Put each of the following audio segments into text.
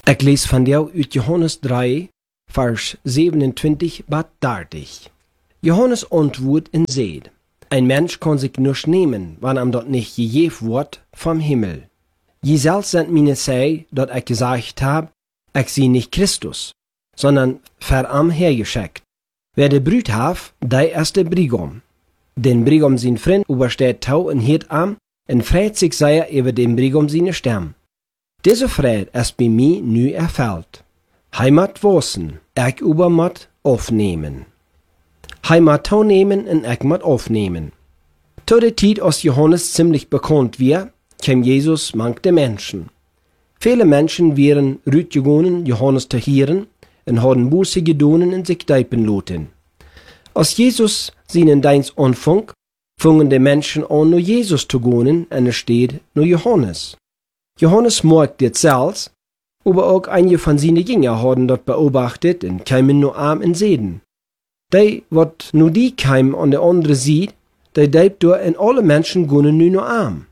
Ik lees van jou uit Johannes 3, vers 27 bis 30. Johannes antwoordt en zegt, ein Mensch kann sich nichts nehmen, wann ihm dort nicht gegeben wird vom Himmel. Je selbst sind meine sei, dat ich gesagt hab, ich sie nicht Christus, sondern ver am hergeschickt. Wer de Brüd haf, der ist der Brigam. Den Brigam sein Freund übersteht tau en hiert am, en freut sich sehr über den Brigam seine Stem. Diese Freude ist bei mir nu erfüllt. Heimat wossen, ich übermat aufnehmen. Heimat tau nehmen en ich mat aufnehmen. Zu der Zeit, als Johannes ziemlich bekannt war, kam Jesus manchte Menschen. Viele Menschen wären rütgegangen, Johannes zu hören, und hadden Buße gedonen und sich deipen lassen. Als Jesus seinen Dienst anfing, fingen die Menschen an, nur Jesus zu gehen, und es steht nur Johannes. Johannes merkte das selbst, aber auch einige von seinen Jüngern hadden dort beobachtet und kamen nur arm und sehen. Die, wat nur die kamen an der andere Seite, die deibt door en alle Menschen gingen nu nur arm.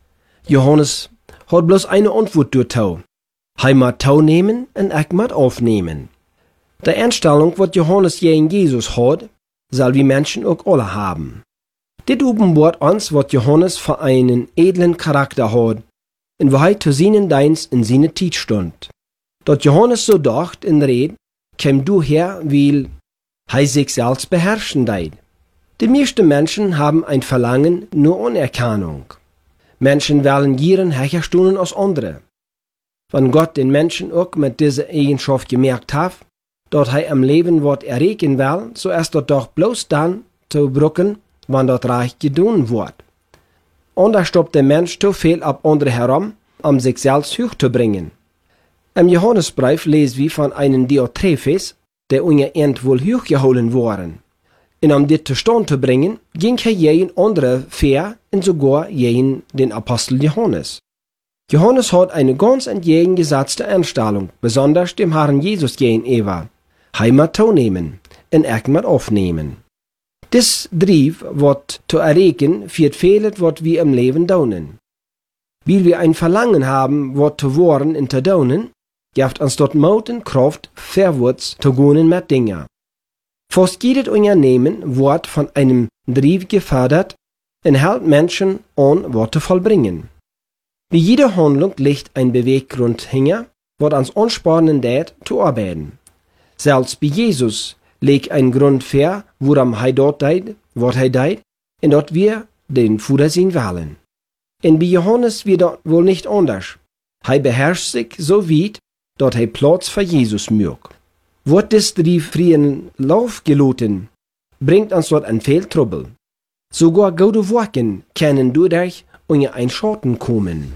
Johannes hat bloß eine Antwort durch tau. Hij mat tau nehmen und ich mat aufnehmen. Die Einstellung, wat Johannes gegen Jesus hat, soll wir Menschen auch alle haben. Dit offenbart uns, wat Johannes für einen edlen Charakter hat, und wo hij zu seinen Dienst in seine Zeit stund. Dort Johannes so dacht und red, kam du her, weil hij sich selbst beherrschen deit. Die meisten Menschen haben ein Verlangen nur Anerkennung. Menschen wollen ihren herstunden als andere. Wenn Gott den Menschen auch mit dieser Eigenschaft gemerkt hat, dort hij am Leben wat erregen will, so ist dort doch bloß dann zu brücken, wann dort reich gedun wird. Und da stoppt der Mensch zu viel ab andere herum, um sich selbst hoch zu bringen. Im Johannesbrief lesen wir von einem Diotrephes, der unter End wohl hochgeholen worden. Und um dit zustande zu bringen, ging er jeden andere ver und sogar jeden den Apostel Johannes. Johannes hat eine ganz entgegengesetzte Einstellung, besonders dem Herrn Jesus gegenüber. Heimat zu nehmen und ich mat aufnehmen. Dies Drieb wird zu erregen, führt vieles, was wir im Leben daunen. Weil wir ein Verlangen haben, was zu worden und zu daunen, gibt uns dort Mut und Kraft, vorwärts zu gehen mit Dingen. Fast jedes Unternehmen wird von einem Drieb gefördert und hält Menschen an, was zu vollbringen. Wie jede Handlung liegt ein Beweggrund hinter, was uns anspornen lässt, zu arbeiten. Selbst bei Jesus liegt ein Grund vor, worum er dort deit, was er deit, und dort wir den Vater sehen wollen. Und bei Johannes wird dort wohl nicht anders. Er beherrscht sich so weit, dass er Platz für Jesus mögt. Wird das Drieb freien Lauf gelassen, bringt uns dort ein viel Trouble. Sogar gute Worte können dadurch unter ein Schatten kommen.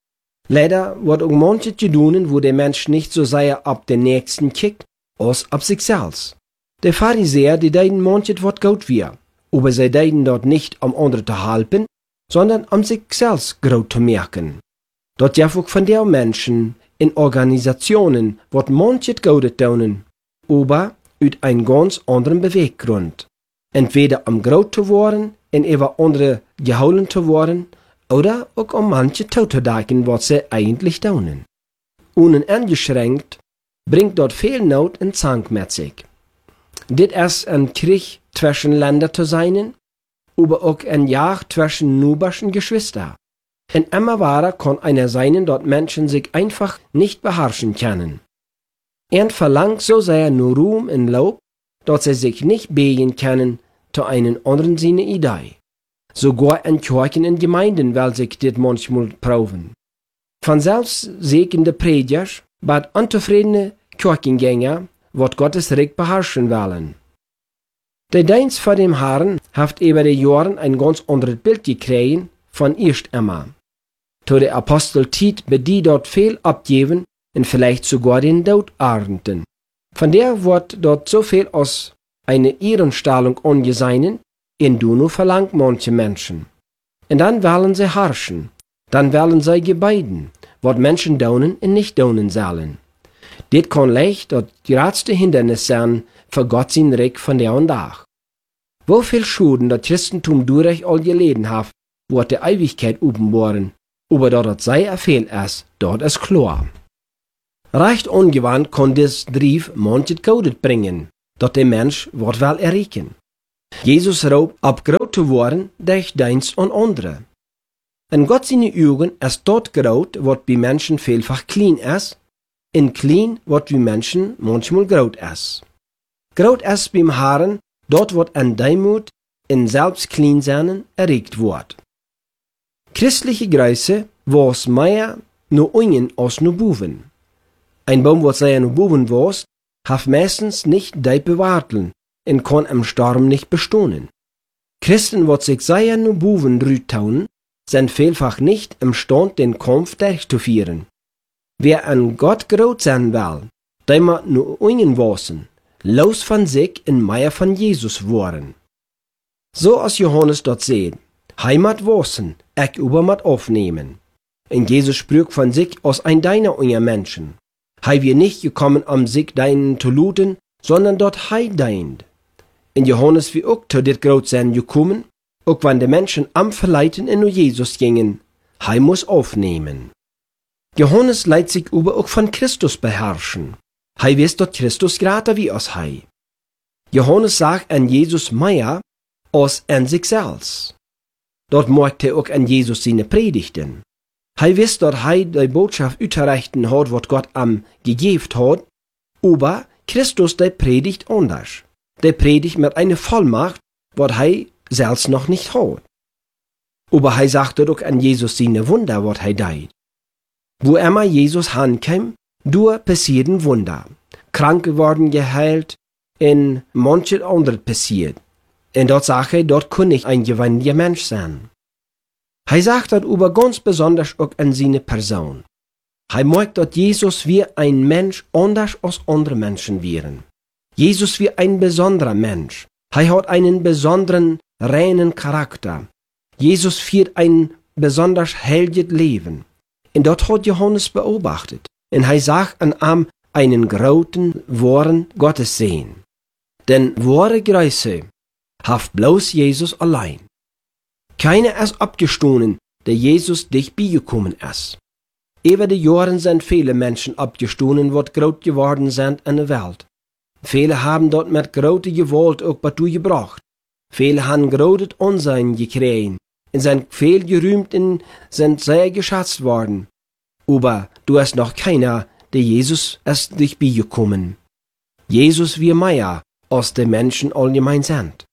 Leider wird auch manches getan, wo der Mensch nicht so sehr ab den Nächsten kickt, als ab sich selbst. Der Pharisäer, die deiden manches wat gut wir, aber sie deiden dort nicht, um andere zu helfen, sondern um sich selbst groß zu merken. Dort ja auch von der Menschen in Organisationen wat manches Gutes tun, aber uit ein ganz anderen Beweggrund. Entweder um groß zu werden und über andere geholen zu werden, oder auch um manche zu denken, was sie eigentlich tun. Uneingeschränkt bringt dort viel Not und Zank mit sich. Dit ist ein Krieg zwischen Ländern zu sein, aber auch ein Jagd zwischen nuberschen Geschwistern. Und immer wahrer kann einer sein, dort Menschen sich einfach nicht beherrschen können. Verlangt so sehr nur Ruhm und Lob, dass sie sich nicht begen können zu einem anderen seine Idee. Sogar in Kirchen und Gemeinden will sich dit manchmal proben. Von selbstsegende Prediger, bad unzufriedene Kirchengänger, wird Gottes Reich beherrschen wollen. Der Dienst vor dem Herrn hat über die Jahre ein ganz anderes Bild gekriegt von erst immer. Zu der Apostelzeit bei die dort viel abgeben und vielleicht sogar den Tod ernten. Von der wird dort so viel aus eine Ehrenstellung angesehen, in Duno verlangt manche Menschen. Und dann wollen sie herrschen, dann wollen sie gebeiden, was Menschen daunen und nicht daunen sollen. Dit kann leicht das größte Hindernis sein für Gott sein Reich von der und Tag. Wo viel Schuden das Christentum durch all geleden hat, wird der Ewigkeit offenbaren, aber dort sei er fehl ist, dort ist klar. Recht ungewandt kon des Drief manches Godet bringen, dat der Mensch wordt wel erreichen. Jesus roep op groot te worden durch Dienst an andere. In Gott seine Augen ist dort groot, wat bei Menschen vielfach klein ist, in klein, wat bei Menschen manchmal groot ist. Groot ist beim Herrn, dort wat an Demut in selbst Kleinsein erregt wird. Christliche Größe was mehr no ungen als no Buben. Ein Baum, wat sehr no Buben was, hat meistens nicht diepe Warteln und kann im Sturm nicht bestehen. Christen, wat sich sehr no Buben rütauen, sind vielfach nicht imstand, den Kampf durchzuführen. Wer an Gott groß sein will, der muss nur ungen wasen, los von sich in Meier von Jesus worden. So als Johannes dort seht, Heimat wasen, ich übermat aufnehmen. In Jesus sprüch von sich als ein deiner unger Menschen. Hei wir nicht gekommen, sich deinen zu looten, sondern dort hei deint. In Johannes wie auch zu dit groß sein gekommen, auch wenn die Menschen am Verleiten in Jesus gingen, hei muss aufnehmen. Johannes leiht sich über auch von Christus beherrschen. Hei wisst dort Christus grater wie aus hei. Johannes sagt an Jesus mehr als an sich selbst. Dort merkt er auch an Jesus seine Predigten. Hei wisst dort hei die Botschaft unterrichten hat, wat Gott am gegeben hat, aber Christus der predigt anders. Der predigt mit einer Vollmacht, wat hei selbst noch nicht hat. Aber hei sagte doch an Jesus seine Wunder, wat hei deit. Wo immer Jesus hankam, du passierten Wunder. Kranke worden geheilt, in manches andere passiert. Und dort sagt er, dort kann ich ein gewandter Mensch sein. Hei sagt dort aber ganz besonders auch an seine Person. Hei mögt dort Jesus wie ein Mensch anders als andere Menschen wären. Jesus wie ein besonderer Mensch. Hei hat einen besonderen, reinen Charakter. Jesus führt ein besonders heiliges Leben. Und dort hat Johannes beobachtet. Und hei sagt an ihm einen großen, wahren Gottes sehen. Denn wahre Größe haft bloß Jesus allein. Keiner ist abgestohlen, der Jesus dich beigekommen ist. Über die Jahren sind viele Menschen abgestohlen, wat groß geworden sind in der Welt. Viele haben dort mit großer Gewalt auch was gebracht. Viele haben großes Unsinn gekriegt und sind viel gerühmt und sind sehr geschätzt worden. Aber du hast noch keiner, der Jesus ist dich beigekommen. Jesus wie mehr, als die Menschen allgemein sind.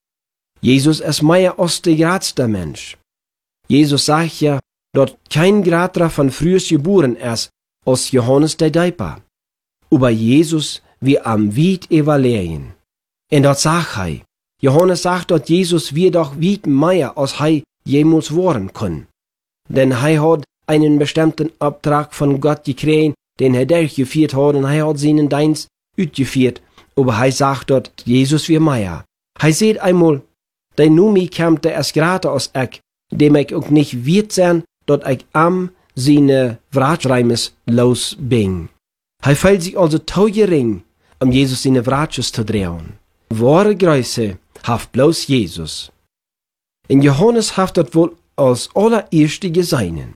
Jesus ist mehr als der gradste Mensch. Jesus sagt ja, dass kein Grader von frühes geboren ist, als Johannes der Däuper. Aber Jesus wie am weit evaluieren. Und dort sagt er, Johannes sagt, dass Jesus wie doch weit mehr als er jemals worden kann. Denn er hat einen bestimmten Auftrag von Gott gekriegt, den er durchgeführt hat, und er hat seinen Dienst ausgeführt. Aber er sagt dort, Jesus wie mehr. Er sieht einmal, der Numi kommt der erst gerade aus ich, dem ich auch nicht wird sein, dort ich am seine Wratschreimes los bin. Er fühlt sich also zu gering, um Jesus seine Wratsches zu drehen. Wahre Größe haft bloß Jesus. In Johannes haft dort wohl als allererste geseinen.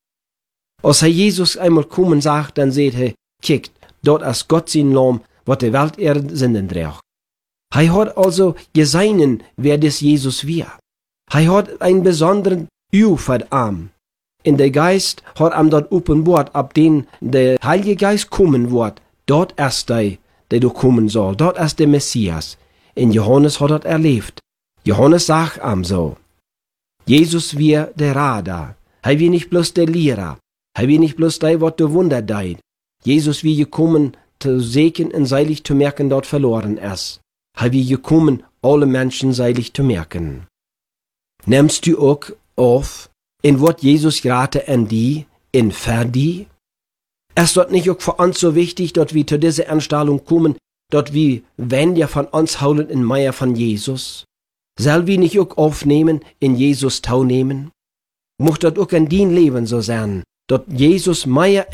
Als er Jesus einmal kommen sagt, dann seht er, kickt, dort ist Gott sein Lamm, wat der Welt sinnen trägt. Er hat also geseinen, wer des Jesus wir. Er hat einen besonderen Üb für ihn. In der Geist hat ihm dort offenbart, ab den der Heilige Geist kommen wird, dort ist der du kommen soll, dort ist der Messias. In Johannes hat er erlebt. Johannes sagt ihm so, Jesus wir der Radar, er wie nicht bloß der Lehrer, er wie nicht bloß der, was du Wunder deit. Jesus wie gekommen, zu segen und seilig zu merken, dort verloren ist. Er wie gekommen, alle Menschen seilig zu merken. Nimmst du auch auf, in wat Jesus gerade an die, in Verdi? Ist dort nicht auch für uns so wichtig, dort wie zu dieser Anstellung kommen, dort wie wenn ja von uns holen in Meier von Jesus? Soll wir nicht auch aufnehmen, in Jesus teilnehmen? Mocht dort auch in dein Leben so sein, dort Jesus Meier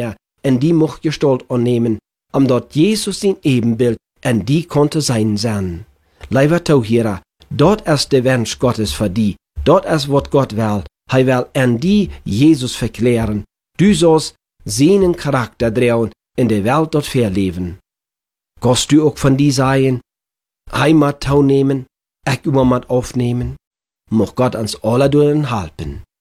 in die mocht Gestalt annehmen, dort Jesus sein Ebenbild en die konnte sein sein. Lieber Tauhierer, dort ist der Wunsch Gottes für die, dort ist wat Gott will. Er will an die Jesus verklären. Du sollst seinen Charakter drehen, in der Welt dort verleben. Gehst du auch von die sagen, Heimat nehmen, ich über mat aufnehmen, mocht Gott ans alle helpen.